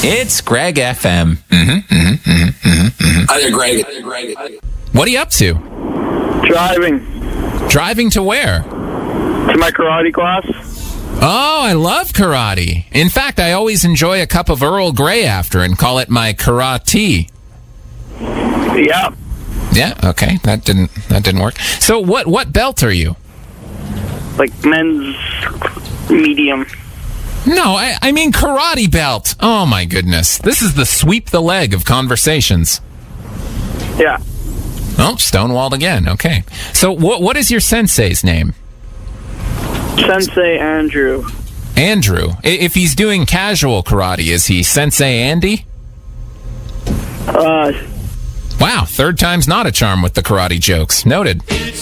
It's Greg FM. Hi there, Greg. What are you up to? Driving Driving to where? to my karate class. Oh, I love karate. In fact, I always enjoy a cup of Earl Grey after and call it my karate. Yeah, Yeah, okay. That didn't work. So what belt are you? like men's medium. No, I mean karate belt. Oh my goodness. This is the sweep the leg of conversations. Yeah, Oh, stonewalled again. Okay. So what is your sensei's name? Sensei Andrew. Andrew. If he's doing casual karate, is he Sensei Andy? Wow, third time's not a charm with the karate jokes. Noted.